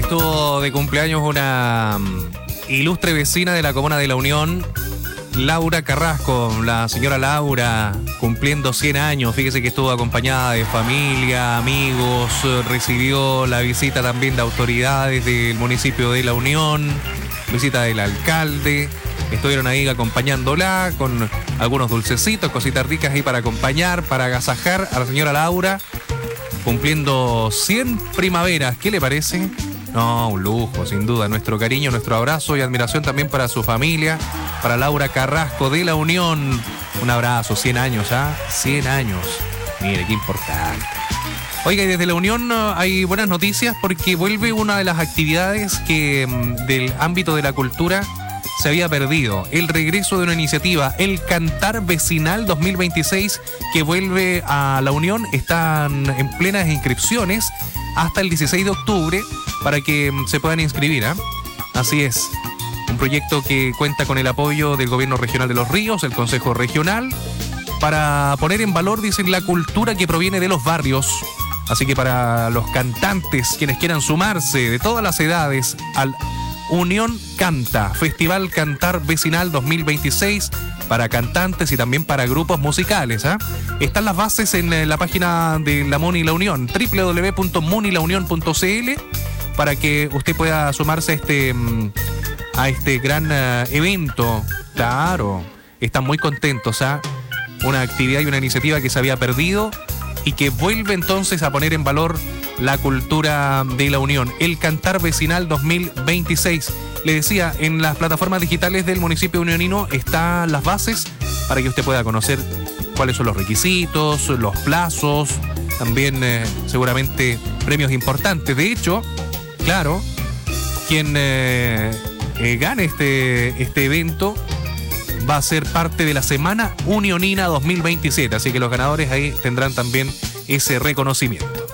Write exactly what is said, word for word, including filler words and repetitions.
estuvo de cumpleaños una ilustre vecina de la comuna de La Unión, Laura Carrasco, la señora Laura, cumpliendo cien años. Fíjese que estuvo acompañada de familia, amigos, recibió la visita también de autoridades del municipio de La Unión, visita del alcalde. Estuvieron ahí acompañándola con algunos dulcecitos, cositas ricas ahí para acompañar, para agasajar a la señora Laura, cumpliendo cien primaveras. ¿Qué le parece? No, un lujo, sin duda. Nuestro cariño, nuestro abrazo y admiración también para su familia, para Laura Carrasco de La Unión. Un abrazo, cien años, ¿ah? cien años. Mire, qué importante. Oiga, y desde La Unión hay buenas noticias porque vuelve una de las actividades que del ámbito de la cultura se había perdido. El regreso de una iniciativa, el Cantar Vecinal dos mil veintiséis, que vuelve a La Unión. Están en plenas inscripciones hasta el dieciséis de octubre para que se puedan inscribir, ¿eh? Así es. Un proyecto que cuenta con el apoyo del Gobierno Regional de Los Ríos, el Consejo Regional, para poner en valor, dicen, la cultura que proviene de los barrios. Así que para los cantantes, quienes quieran sumarse de todas las edades al Unión Canta, Festival Cantar Vecinal dos mil veintiséis, para cantantes y también para grupos musicales, ¿eh? Están las bases en la página de la Muni La Unión, doble u doble u doble u punto muni la unión punto c l, para que usted pueda sumarse a este, a este gran uh, evento. Claro, están muy contentos, ¿eh? Una actividad y una iniciativa que se había perdido y que vuelve entonces a poner en valor la cultura de La Unión. El Cantar Vecinal dos mil veintiséis. Le decía, en las plataformas digitales del municipio unionino están las bases para que usted pueda conocer cuáles son los requisitos, los plazos, también eh, seguramente premios importantes. De hecho, claro, quien eh, eh, gane este, este evento va a ser parte de la Semana Unionina dos mil veintisiete, así que los ganadores ahí tendrán también ese reconocimiento.